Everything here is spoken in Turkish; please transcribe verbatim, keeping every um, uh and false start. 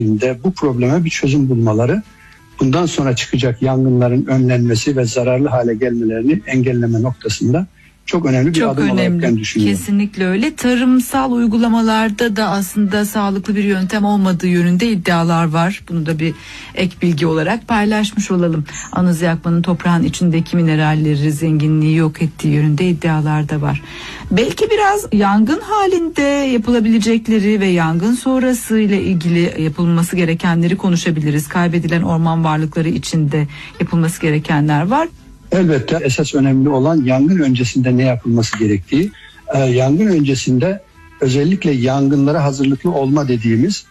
bu probleme bir çözüm bulmaları, bundan sonra çıkacak yangınların önlenmesi ve zararlı hale gelmelerini engelleme noktasında çok önemli bir çok adım önemli. olarak ben düşünüyorum. Kesinlikle öyle. Tarımsal uygulamalarda da aslında sağlıklı bir yöntem olmadığı yönünde iddialar var. Bunu da bir ek bilgi olarak paylaşmış olalım. Anız yakmanın toprağın içindeki mineralleri, zenginliği yok ettiği yönünde iddialar da var. Belki biraz yangın halinde yapılabilecekleri ve yangın sonrası ile ilgili yapılması gerekenleri konuşabiliriz. Kaybedilen orman varlıkları içinde yapılması gerekenler var. Elbette esas önemli olan yangın öncesinde ne yapılması gerektiği. Ee, yangın öncesinde özellikle yangınlara hazırlıklı olma dediğimiz